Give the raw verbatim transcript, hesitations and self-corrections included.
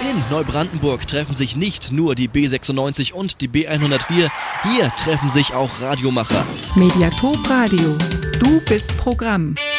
In Neubrandenburg treffen sich nicht nur die B sechsundneunzig und die B hundertvier, hier treffen sich auch Radiomacher. Mediathek Radio. Du bist Programm.